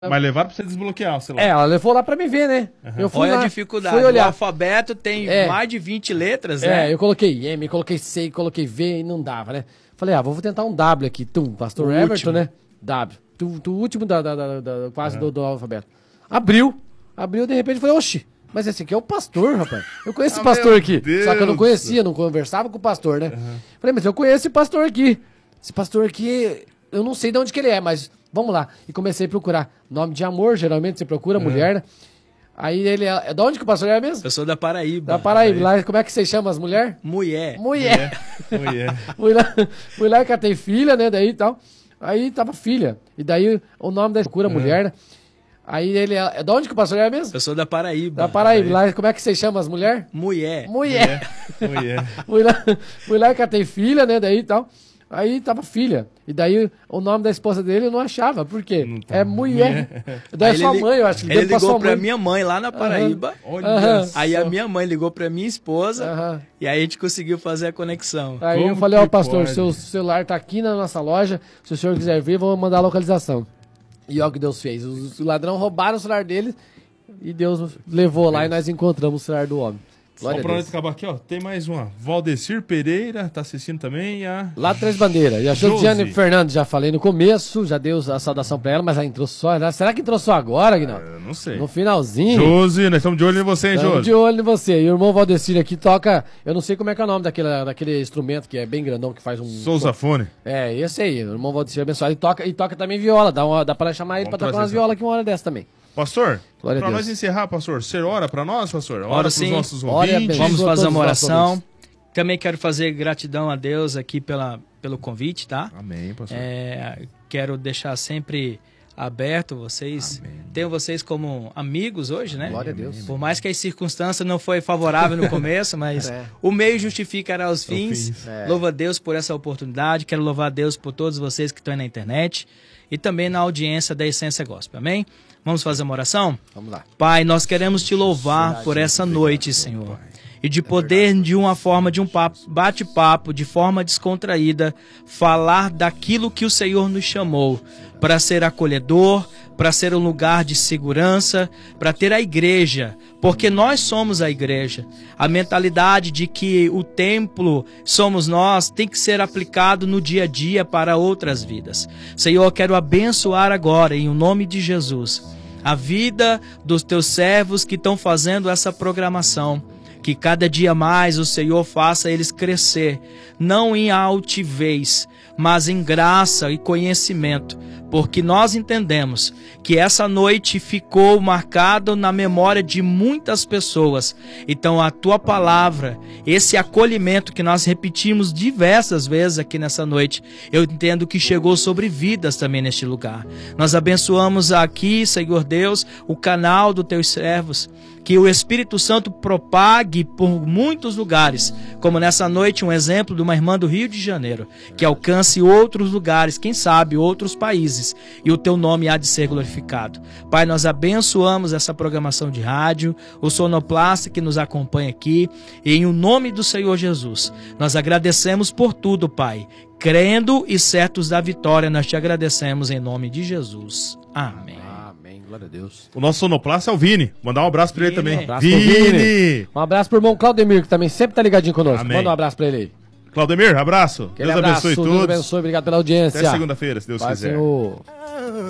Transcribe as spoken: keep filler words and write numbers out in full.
Mas levaram pra você desbloquear o celular. É, ela levou lá pra me ver, né? Uhum. Eu fui Olha lá, a dificuldade. fui olhar. O alfabeto tem É. mais de vinte letras, né? É, eu coloquei M, coloquei C, coloquei V e não dava, né? Falei, ah, vou tentar um W aqui. Tum, Pastor O Everton, último. né? W. Tu, tu, o último da, da, da, da- quase do, do alfabeto. Abriu. Abriu, de repente, eu falei, oxi, mas esse aqui é o pastor, rapaz. Eu conheço esse Ah, pastor meu aqui. Deus. Só que eu não conhecia, não conversava com o pastor, né? Falei, mas eu conheço esse pastor aqui. Esse pastor aqui, eu não sei de onde que ele é, mas vamos lá. E comecei a procurar. Nome de amor, geralmente você procura mulher, né? Aí ele é. É de onde que o pastor é mesmo? Eu sou da Paraíba. Da Paraíba. Lá, como é que vocês chamam as mulheres? Mulher. Mulher. Mulher. Fui lá, fui lá que ela tem filha, né? Daí e tal. Aí tava filha. E daí o nome da procura mulher, né? Aí ele é. É de onde que o pastor é mesmo? Eu sou da Paraíba. Da Paraíba. Lá, como é que vocês chamam as mulheres? Mulher. Mulher. Mulher. Fui lá, fui lá que ela tem filha, né? Daí e tal. Aí tava filha. E daí o nome da esposa dele eu não achava. Por quê? Não tá. É mulher. Daí é Aí sua ele- mãe, eu acho. Ele deu pra ligou sua pra mãe. minha mãe lá na Paraíba. Olha Aham. só. Aí a minha mãe ligou pra minha esposa. Aham. E aí a gente conseguiu fazer a conexão. Aí Como eu falei, ó, que pastor, pode? seu celular tá aqui na nossa loja. Se o senhor quiser ver, vamos mandar a localização. E olha o que Deus fez. Os ladrões roubaram o celular dele e Deus levou lá e nós encontramos o celular do homem. Glória Só a pra nós Deus. acabar aqui, ó. Tem mais uma. Valdecir Pereira tá assistindo também. E a... Lá Três Bandeiras. E a Josi. Josiane Fernandes, já falei no começo, já deu a saudação pra ela, mas ela entrou só. Será que entrou só agora, Guinaldo? Eu não sei. No finalzinho. Josi, nós estamos de olho em você, hein, Tamo Josi? de olho em você. E o irmão Valdecir aqui toca. Eu não sei como é que é o nome daquele, daquele instrumento que é bem grandão, que faz um. Sousafone. É, esse aí, o irmão Valdecir abençoado. E toca, e toca também viola. Dá, uma, dá pra chamar ele Vamos pra tocar trazer umas essa. violas aqui uma hora dessa também. Pastor, Glória a pra Deus. nós encerrar, pastor, você ora pra nós, pastor? Ora Oro pros sim. nossos Ora e ouvintes. abençoe. Vamos a fazer todos uma os nossos oração. ouvintes. Também quero fazer gratidão a Deus aqui pela, pelo convite, tá? Amém, pastor. É, quero deixar sempre aberto vocês. Amém. Tenho vocês como amigos hoje, né? Glória a Deus. Por mais que as circunstâncias não foi favorável no começo, mas É. o meio justificará os fins. fins. É. Louva a Deus por essa oportunidade. Quero louvar a Deus por todos vocês que estão aí na internet e também na audiência da Essência Gospel. Amém? Vamos fazer uma oração? Vamos lá. Pai, nós queremos te louvar por essa noite, Senhor. E de poder, de uma forma, de um papo- bate-papo, de forma descontraída, falar daquilo que o Senhor nos chamou para ser acolhedor, para ser um lugar de segurança, para ter a igreja, porque nós somos a igreja. A mentalidade de que o templo somos nós tem que ser aplicado no dia a dia para outras vidas. Senhor, eu quero abençoar agora, em nome de Jesus, a vida dos teus servos que estão fazendo essa programação. Que cada dia mais o Senhor faça eles crescer, não em altivez, mas em graça e conhecimento, porque nós entendemos que essa noite ficou marcada na memória de muitas pessoas. Então a tua palavra, esse acolhimento que nós repetimos diversas vezes aqui nessa noite, eu entendo que chegou sobre vidas também neste lugar. Nós abençoamos aqui, Senhor Deus, o canal dos teus servos, que o Espírito Santo propague por muitos lugares, como nessa noite um exemplo de uma irmã do Rio de Janeiro, que alcance outros lugares, quem sabe outros países, e o teu nome há de ser glorificado. Pai, nós abençoamos essa programação de rádio, o sonoplasta que nos acompanha aqui, e em o nome do Senhor Jesus, nós agradecemos por tudo, Pai. Crendo e certos da vitória, nós te agradecemos em nome de Jesus. Amém. Amém, glória a Deus. O nosso sonoplasta é o Vini. Mandar um abraço pra ele Vini. também. Um abraço pro Vini. Um abraço pro irmão Claudemir, que também sempre tá ligadinho conosco. Amém. Manda um abraço pra ele aí. Claudemir, abraço. Aquele Deus abraço, abençoe Deus todos. abençoe, obrigado pela audiência. Até segunda-feira, se Deus Paz, quiser. Senhor.